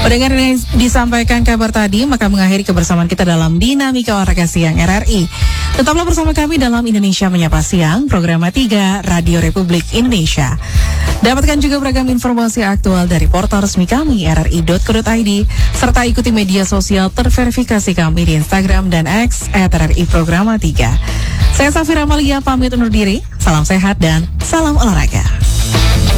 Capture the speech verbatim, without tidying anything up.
Mendengar yang disampaikan kabar tadi, maka mengakhiri kebersamaan kita dalam Dinamika Olahraga Siang R R I. Tetaplah bersama kami dalam Indonesia Menyapa Siang, program tiga Radio Republik Indonesia. Dapatkan juga beragam informasi aktual dari portal resmi kami r r i dot co dot i d, serta ikuti media sosial terverifikasi kami di Instagram dan X at R R I Programa tiga. Saya Safira Amalia pamit undur diri, salam sehat dan salam olahraga.